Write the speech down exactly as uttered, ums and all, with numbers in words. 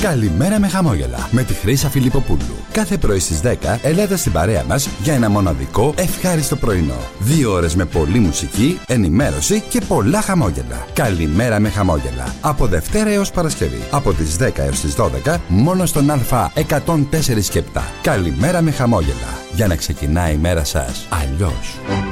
Καλημέρα με χαμόγελα με τη Χρύσα Φιλιπποπούλου. Κάθε πρωί στις δέκα ελάτε στην παρέα μας για ένα μοναδικό ευχάριστο πρωινό. Δύο ώρες με πολλή μουσική, ενημέρωση και πολλά χαμόγελα. Καλημέρα με χαμόγελα. Από Δευτέρα έως Παρασκευή. Από τις δέκα έως τις δώδεκα μόνο στον Α εκατόν τέσσερα και επτά. Καλημέρα με χαμόγελα. Για να ξεκινάει η μέρα σας αλλιώς.